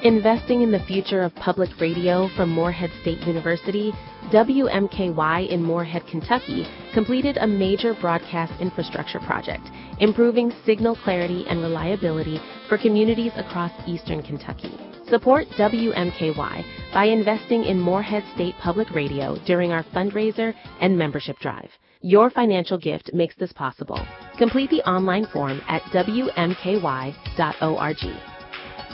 Investing in the future of public radio from Morehead State University, WMKY in Morehead, Kentucky, completed a major broadcast infrastructure project, improving signal clarity and reliability for communities across eastern Kentucky. Support WMKY by investing in Morehead State Public Radio during our fundraiser and membership drive. Your financial gift makes this possible. Complete the online form at WMKY.org.